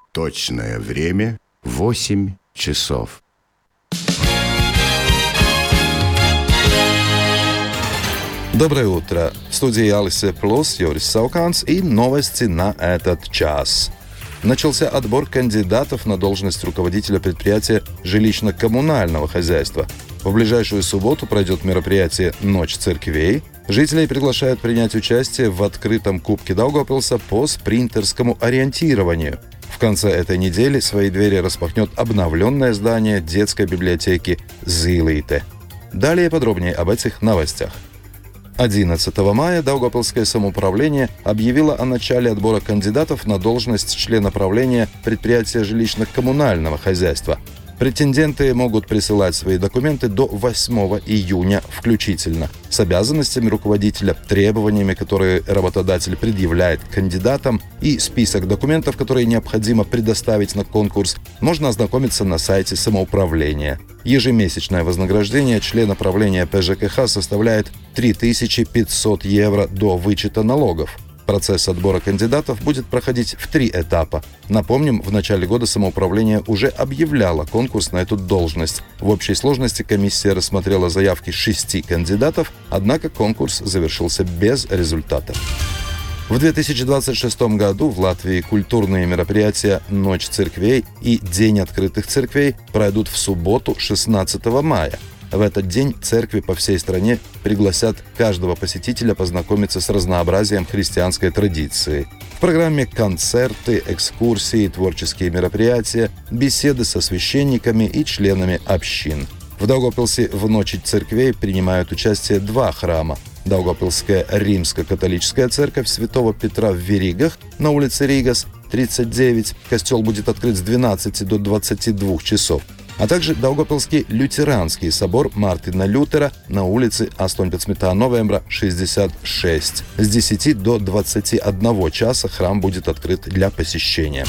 Точное время 8 часов. Доброе утро. В студии Алисе Плюс Юрис Сауканс и новости на этот час. Начался отбор кандидатов на должность руководителя предприятия жилищно-коммунального хозяйства. В ближайшую субботу пройдет мероприятие «Ночь церквей». Жителей приглашают принять участие в открытом Кубке Даугавпилса по спринтерскому ориентированию. В конце этой недели свои двери распахнет обновленное здание детской библиотеки «Зилīte». Далее подробнее об этих новостях. 11 мая Даугавпилское самоуправление объявило о начале отбора кандидатов на должность члена правления предприятия жилищно-коммунального хозяйства. Претенденты могут присылать свои документы до 8 июня включительно, с обязанностями руководителя, требованиями, которые работодатель предъявляет кандидатам, и список документов, которые необходимо предоставить на конкурс, можно ознакомиться на сайте самоуправления. Ежемесячное вознаграждение члена правления ПЖКХ составляет 3500 евро до вычета налогов. Процесс отбора кандидатов будет проходить в 3 этапа. Напомним, в начале года самоуправление уже объявляло конкурс на эту должность. В общей сложности комиссия рассмотрела заявки 6 кандидатов, однако конкурс завершился без результата. В 2026 году в Латвии культурные мероприятия «Ночь церквей» и «День открытых церквей» пройдут в субботу 16 мая. В этот день церкви по всей стране пригласят каждого посетителя познакомиться с разнообразием христианской традиции. В программе концерты, экскурсии, творческие мероприятия, беседы со священниками и членами общин. В Даугавпилсе в Ночи церквей принимают участие 2 храма. Даугавпилская римско-католическая церковь Святого Петра в Веригах на улице Ригас, 39. Костел будет открыт с 12 до 22 часов. А также Даугавпилский лютеранский собор Мартина Лютера на улице 18 новembra 66. С 10 до 21 часа храм будет открыт для посещения.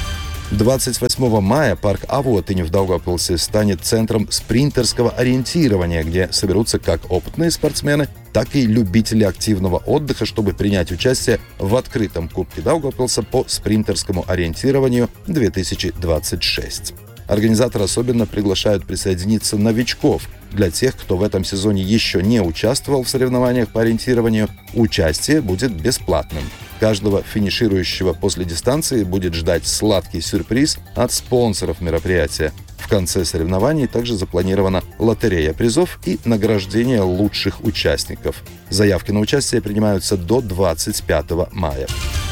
28 мая парк Авотиņi в Даугавпилсе станет центром спринтерского ориентирования, где соберутся как опытные спортсмены, так и любители активного отдыха, чтобы принять участие в открытом Кубке Даугавпилса по спринтерскому ориентированию 2026. Организаторы особенно приглашают присоединиться новичков. Для тех, кто в этом сезоне еще не участвовал в соревнованиях по ориентированию, участие будет бесплатным. Каждого финиширующего после дистанции будет ждать сладкий сюрприз от спонсоров мероприятия. В конце соревнований также запланирована лотерея призов и награждение лучших участников. Заявки на участие принимаются до 25 мая.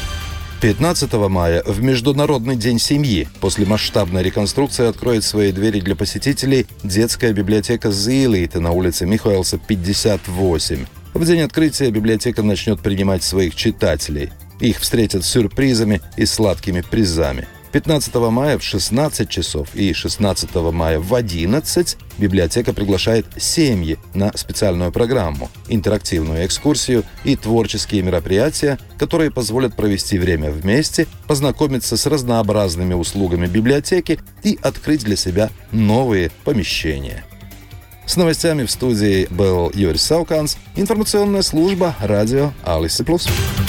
15 мая в Международный день семьи после масштабной реконструкции откроет свои двери для посетителей детская библиотека «Зилīte» на улице Михоэлса, 58. В день открытия библиотека начнет принимать своих читателей. Их встретят сюрпризами и сладкими призами. 15 мая в 16 часов и 16 мая в 11 библиотека приглашает семьи на специальную программу, интерактивную экскурсию и творческие мероприятия, которые позволят провести время вместе, познакомиться с разнообразными услугами библиотеки и открыть для себя новые помещения. С новостями в студии был Юрис Сауканс, информационная служба радио Алисе Плюс.